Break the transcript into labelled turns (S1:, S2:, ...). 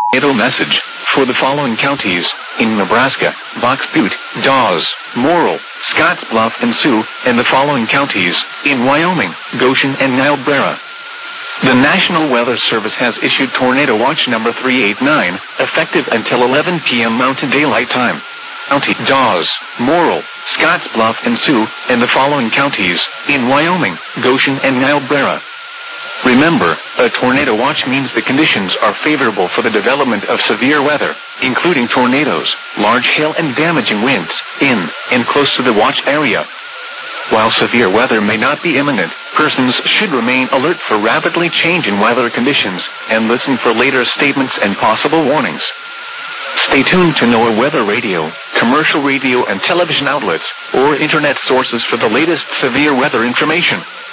S1: tornado message for the following counties in Nebraska: Box Butte, Dawes, Morrill, Scottsbluff, and Sioux, and the following counties in Wyoming: Goshen and Niobrara. The National Weather Service has issued Tornado Watch number 389, effective until 11 p.m. Mountain Daylight Time. County: Dawes, Morrill, Scottsbluff, and Sioux, and the following counties in Wyoming: Goshen and Niobrara. Remember, a tornado watch means the conditions are favorable for the development of severe weather, including tornadoes, large hail, and damaging winds, in and close to the watch area. While severe weather may not be imminent, persons should remain alert for rapidly changing weather conditions and listen for later statements and possible warnings. Stay tuned to NOAA Weather Radio, commercial radio and television outlets, or internet sources for the latest severe weather information.